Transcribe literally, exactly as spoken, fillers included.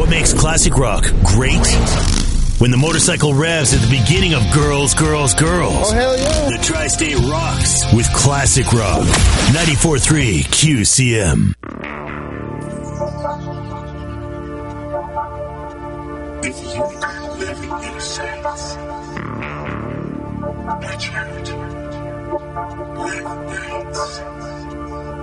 makes classic rock great? When the motorcycle revs at the beginning of Girls, Girls, Girls. Oh, hell yeah. The Tri-State rocks with classic rock. ninety-four point three Q C M. If you live in innocence, my charity, live nights.